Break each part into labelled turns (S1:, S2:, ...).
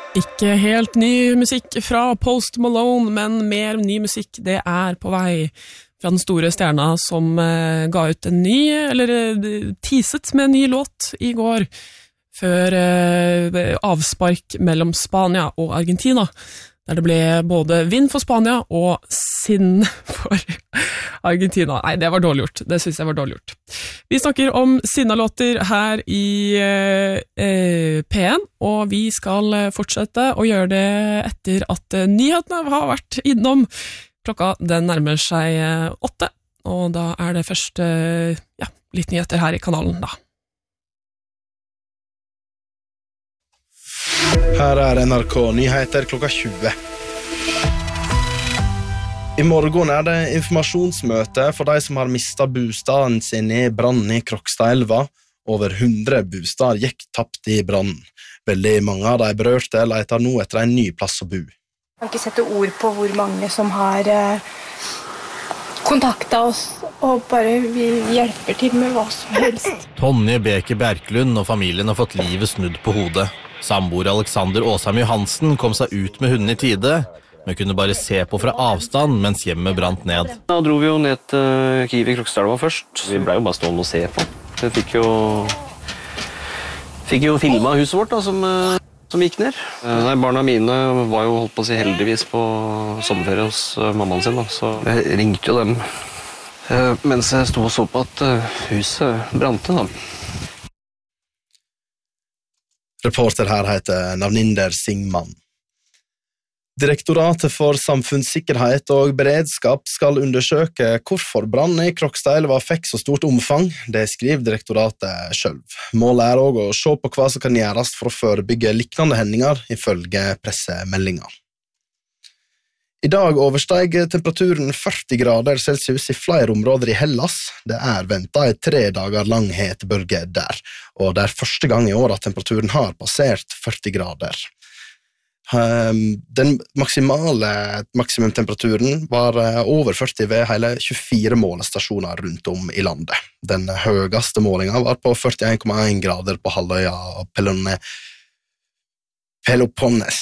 S1: Ikke helt ny musikk fra Post Malone, men mer ny musikk, det på vei fra den store stjerna som ga ut en ny, eller teaset med en ny låt I går, før avspark mellom Spania og Argentina, der det ble både vind for Spania og sinn for Argentina. Nei, det var dårlig gjort. Det synes jeg var dårlig gjort. Vi snakker om sinnalåter her I P1, og vi skal fortsette å gjøre det etter at nyhetene har vært innom. Klokka den nærmer seg 8, og da det først litt nyheter her I kanalen da.
S2: Her NRK Nyheter klokka 20. I morgen det informasjonsmøte for de som har mistet bostaden sin I brannen I Krokstadelva. Over 100 bostad gikk tapt I brannen. Veldig mange av de berørte leter nå etter en ny plass å bo.
S3: Jeg kan ikke sette ord på hvor mange som har kontaktet oss og bare vi hjelper til med hva som helst.
S4: Tonje Beke Bjerklund og familien har fått livet snudd på hodet. Samboer Alexander Åsheim Johansen kom seg ut med hunden I tide, men kunne bare se på fra avstand mens hjemmet brant ned.
S5: Da dro vi jo ned til Kiwi Krokstadelva først. Vi ble jo bare stående og se på. Vi fikk jo filmet huset vårt da, som gikk ned. Nei, barna mine var jo holdt på å si heldigvis på sommerferie hos mammaen sin, da. Så jeg ringte jo dem mens jeg stod og så på at huset brante da.
S2: Reporter her heter Navninder Singman. Direktoratet for samfunnssikkerhet og beredskap skal undersøke hvorfor brannen I Krokstadelva fikk så stort omfang. Det skriver direktoratet selv. Målet også å se på hva som kan gjøres for å forebygge liknende hendinger, ifølge pressemeldinger. I dag oversteg temperaturen 40 grader Celsius I flere områder I Hellas. Det ventet en 3 dager lang hetebølge der, og det første gang I år at temperaturen har passert 40 grader. Den maksimumtemperaturen var over 40 ved hele 24 målestasjoner rundt om I landet. Den høyeste målingen var på 41,1 grader på halvøya Peloponnes.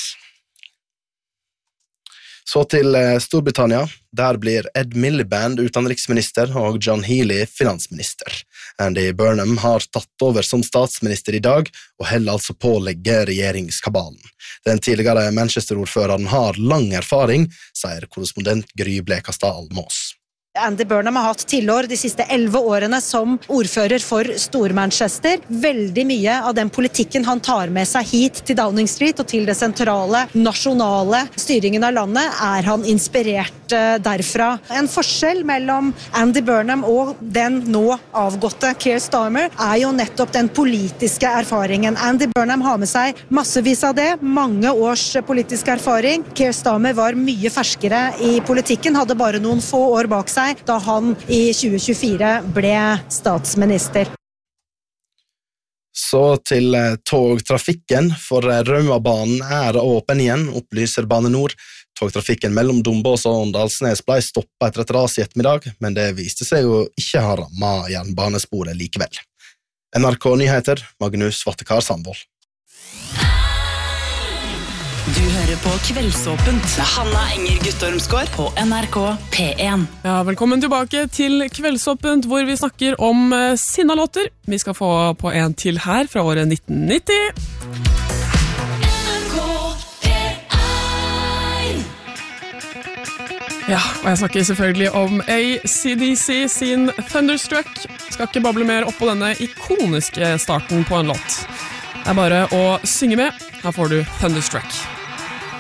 S2: Så til Storbritannia, der blir Ed Miliband utenriksminister og John Healey finansminister. Andy Burnham har tatt over som statsminister I dag, og holder altså på å legge regjeringskabalen. Den tidligere Manchester-ordføreren har lang erfaring, sier korrespondent Gry Blekastad Almås.
S6: Andy Burnham har hatt tilår de siste 11 årene som ordfører for Stor-Manchester. Veldig mye av den politikken han tar med seg hit til Downing Street og til det sentrale, nasjonale styringen av landet han inspirert derfra. En forskjell mellom Andy Burnham og den nå avgåtte Keir Starmer jo nettopp den politiske erfaringen. Andy Burnham har med seg massevis av det, mange års politisk erfaring. Keir Starmer var mye ferskere I politikken, hadde bare noen få år bak seg da han I 2024 ble statsminister.
S2: Så til togtrafikken, for Raumabanen åpen igjen, opplyser Bane Nor. Togtrafikken mellom Dombås og Åndalsnes ble stoppet etter et ras I ettermiddag, men det viste seg å ikke ha rammet jernbanesporet likevel. NRK Nyheter, Magnus Vattekar Sandvold.
S7: Du hører på Kveldsåpent med Hanna Enger Guttormsgård på NRK P1.
S1: Ja, velkommen tilbake til Kveldsåpent, hvor vi snakker om sinnalåter. Vi skal få på en til her fra året 1990. Ja, og jeg snakker selvfølgelig om AC/DC sin Thunderstruck. Skal ikke bable mer opp på denne ikoniske starten på en låt. Det bare å synge med. Her får du Thunderstruck.